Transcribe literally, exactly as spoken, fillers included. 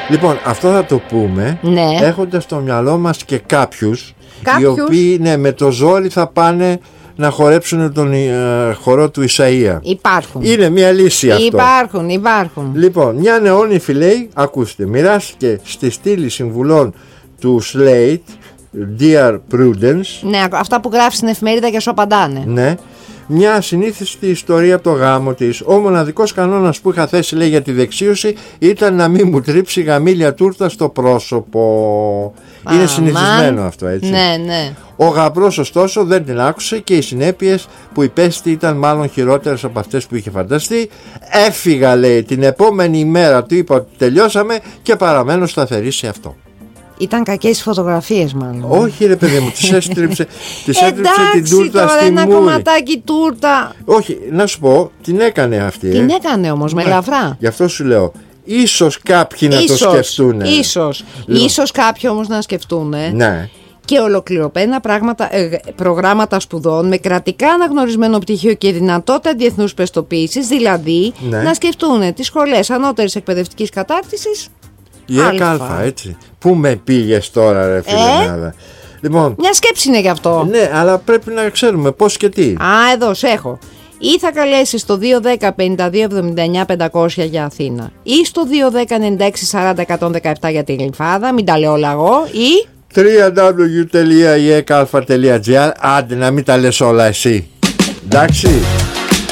Λοιπόν, αυτό θα το πούμε, ναι, έχοντας στο μυαλό μας και κάποιους, κάποιους οι οποίοι ναι, με το ζόρι θα πάνε να χορέψουν τον ε, χορό του Ισαΐα. Υπάρχουν. Είναι μια λύση αυτό. Υπάρχουν, υπάρχουν. Λοιπόν, μια νεόνυφη λέει, ακούστε, μοιράστηκε στη στήλη συμβουλών του Slate, Dear Prudence. Ναι, αυτά που γράφει στην εφημερίδα και σου απαντάνε. Ναι. Μια ασυνήθιστη ιστορία από το γάμο της. Ο μοναδικός κανόνας που είχα θέσει, λέει, για τη δεξίωση ήταν να μην μου τρίψει γαμήλια τούρτα στο πρόσωπο. Α, είναι συνηθισμένο αυτό, έτσι. Ναι, ναι. Ο γαμπρός ωστόσο δεν την άκουσε και οι συνέπειες που υπέστη ήταν μάλλον χειρότερες από αυτές που είχε φανταστεί. Έφυγα, λέει, την επόμενη ημέρα, του είπα ότι τελειώσαμε και παραμένω σταθερή σε αυτό. Ήταν κακές οι φωτογραφίες μάλλον. Όχι ρε παιδί μου, της έστριψε, της έστριψε την τούρτα τώρα, στη ένα μούρη. κομματάκι τούρτα. Όχι, να σου πω, την έκανε αυτή. Την ε. έκανε όμως με ελαφρά. Γι' αυτό σου λέω, ίσως κάποιοι να ίσως, το σκεφτούν. Ίσως, Λοιπόν. ίσως κάποιοι όμως να σκεφτούν. Ναι. Και ολοκληρωμένα πράγματα, ε, προγράμματα σπουδών με κρατικά αναγνωρισμένο πτυχίο και δυνατότητα διεθνούς πιστοποίησης, δηλαδή ναι, να σκεφτούν τις σχολές ανώτερης εκπαιδευτικής κατάρτισης. Η ΕΚΑΛΦΑ, έτσι. Πού με πήγες τώρα, ρε φίλε? Ε? Λοιπόν, μια σκέψη είναι γι' αυτό. Ναι, αλλά πρέπει να ξέρουμε πώς και τι. Α, εδώ σε έχω. Ή θα καλέσεις στο δύο ένα μηδέν πέντε δύο εβδομήντα εννιά πεντακόσια για Αθήνα, ή στο δύο ένα μηδέν ενενήντα έξι σαράντα εκατόν δεκαεπτά για τη Γλυφάδα, μην τα λέω όλα εγώ, ή double-u double-u double-u τελεία η e k a l f a τελεία g r. Άντε να μην τα λες όλα εσύ. Εντάξει.